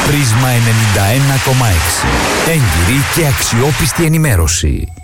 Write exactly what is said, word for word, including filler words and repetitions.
Πρίσμα ενενήντα ένα κόμμα έξι. Έγκυρη και αξιόπιστη ενημέρωση.